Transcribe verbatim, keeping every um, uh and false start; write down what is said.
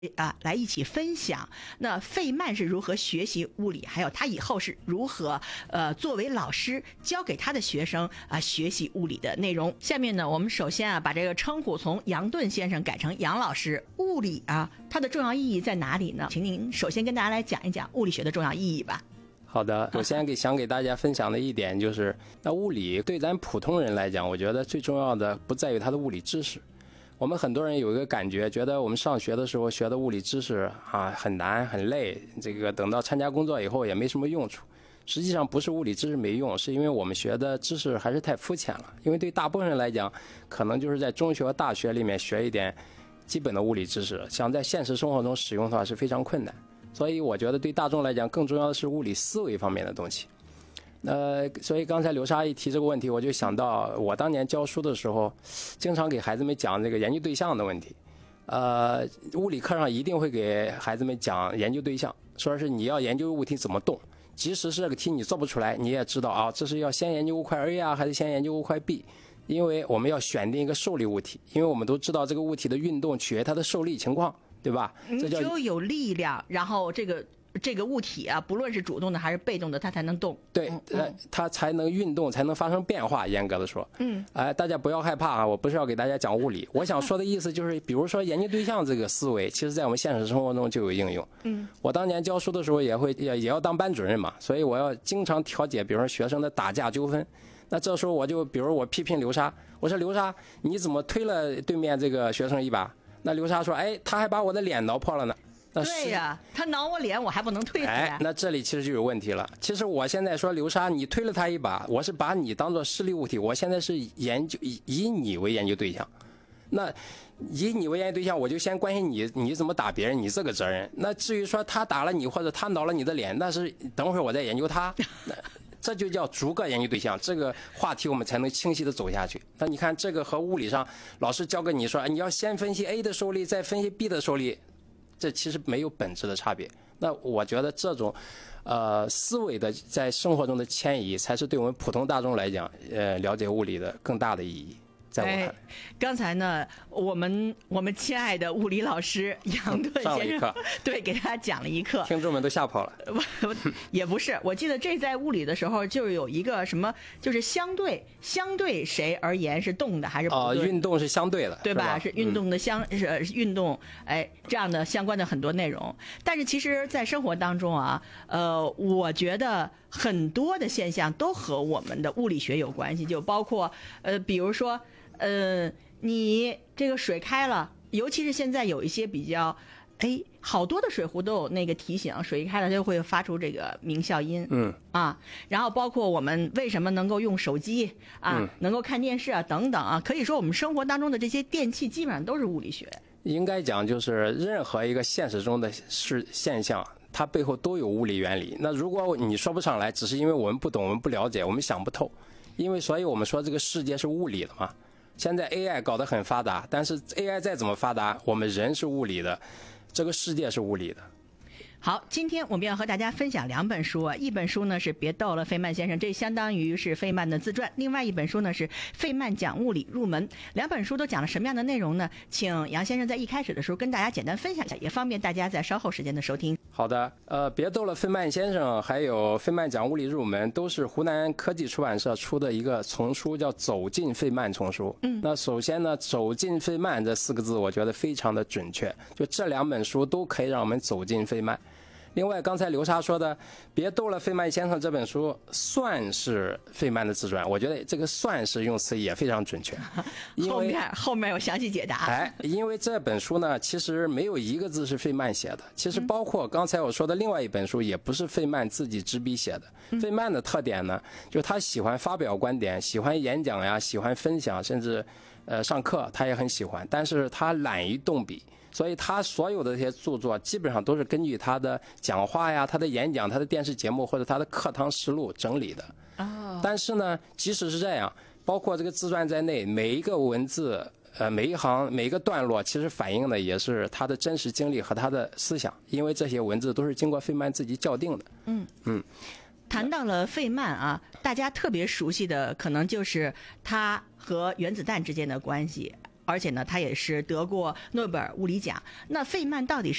啊，来一起分享。那费曼是如何学习物理，还有他以后是如何呃作为老师教给他的学生啊学习物理的内容。下面呢，我们首先啊把这个称呼从杨顿先生改成杨老师。物理啊，它的重要意义在哪里呢？请您首先跟大家来讲一讲物理学的重要意义吧。 好的，首先给想给大家分享的一点就是，那物理对咱普通人来讲，我觉得最重要的不在于它的物理知识。我们很多人有一个感觉，觉得我们上学的时候学的物理知识啊很难很累，这个等到参加工作以后也没什么用处。实际上不是物理知识没用，是因为我们学的知识还是太肤浅了。因为对大部分人来讲，可能就是在中学、大学里面学一点基本的物理知识，想在现实生活中使用的话是非常困难。所以我觉得对大众来讲，更重要的是物理思维方面的东西。呃，所以刚才刘莎一提这个问题，我就想到我当年教书的时候，经常给孩子们讲这个研究对象的问题。呃，物理课上一定会给孩子们讲研究对象，说是你要研究物体怎么动，即使是这个题你做不出来，你也知道啊，这是要先研究物块 A 啊，还是先研究物块 B？ 因为我们要选定一个受力物体，因为我们都知道这个物体的运动取决于它的受力情况，对吧？这叫只有有力量，然后这个。这个物体啊，不论是主动的还是被动的，它才能动。 对，呃，它才能运动，才能发生变化。严格的说，嗯，哎、呃，大家不要害怕啊，我不是要给大家讲物理，我想说的意思就是，比如说研究对象这个思维，其实在我们现实生活中就有应用。嗯，我当年教书的时候也会也也要当班主任嘛，所以我要经常调解，比如说学生的打架纠纷。那这时候我就，比如我批评刘莎，我说刘莎，你怎么推了对面这个学生一把？那刘莎说，哎，他还把我的脸挠破了呢。 对呀、啊，他挠我脸，我还不能推他呀、 哎。那这里其实就有问题了。其实我现在说刘莎，你推了他一把，我是把你当做实力物体，我现在是研究以以你为研究对象。那以你为研究对象，我就先关心你你怎么打别人，你这个责任。那至于说他打了你或者他挠了你的脸，那是等会儿我再研究他。这就叫逐个研究对象，这个话题我们才能清晰的走下去。那你看这个和物理上老师教给你说，你要先分析 A 的受力，再分析 B 的受力。这其实没有本质的差别。那我觉得这种，呃，思维的在生活中的迁移，才是对我们普通大众来讲，呃，了解物理的更大的意义。在我看来， 哎，刚才呢，我们我们亲爱的物理老师杨顿先生，对，给大家讲了一课， 听众们都吓跑了。 也不是，我记得这在物理的时候就有一个什么，就是相对相对谁而言是动的还是不对？ 哦，运动是相对的， 对吧？ 是, 是运动的相、嗯、是运动，哎，这样的相关的很多内容。但是其实，在生活当中啊，呃，我觉得很多的现象都和我们的物理学有关系，就包括呃，比如说。呃，你这个水开了，尤其是现在有一些比较，哎，好多的水壶都有那个提醒，水一开了就会发出这个鸣啸音，嗯啊，然后包括我们为什么能够用手机啊，嗯、能够看电视啊等等啊，可以说我们生活当中的这些电器基本上都是物理学。 应该讲就是任何一个现实中的事现象，它背后都有物理原理。那如果你说不上来，只是因为我们不懂，我们不了解，我们想不透。因为所以我们说这个世界是物理的嘛。现在 A I 搞得很发达，但是 A I 再怎么发达，我们人是物理的，这个世界是物理的。 好，今天我们要和大家分享两本书啊，一本书呢是别逗了费曼先生，这相当于是费曼的自传，另外一本书呢是费曼讲物理入门。两本书都讲了什么样的内容呢？请杨先生在一开始的时候跟大家简单分享一下，也方便大家在稍后时间的收听。 好的，呃，别逗了费曼先生还有费曼讲物理入门都是湖南科技出版社出的一个丛书，叫走进费曼丛书。嗯，那首先呢，走进费曼这四个字我觉得非常的准确，就这两本书都可以让我们走进费曼。另外刚才刘莎说的别逗了费曼先生这本书算是费曼的自传，我觉得这个算是用词也非常准确，因为后面后面有详细解答。 哎，因为这本书呢其实没有一个字是费曼写的，其实包括刚才我说的另外一本书也不是费曼自己执笔写的。嗯、费曼的特点呢就是他喜欢发表观点，喜欢演讲呀，喜欢分享，甚至呃上课他也很喜欢，但是他懒于动笔，所以他所有的这些著作基本上都是根据他的讲话呀、他的演讲、他的电视节目或者他的课堂实录整理的。哦。但是呢，即使是这样，包括这个自传在内，每一个文字、呃每一行、每一个段落，其实反映的也是他的真实经历和他的思想，因为这些文字都是经过费曼自己校订的。嗯嗯。 谈到了费曼啊，大家特别熟悉的可能就是他和原子弹之间的关系。 而且呢，他也是得过诺贝尔物理奖。那费曼到底是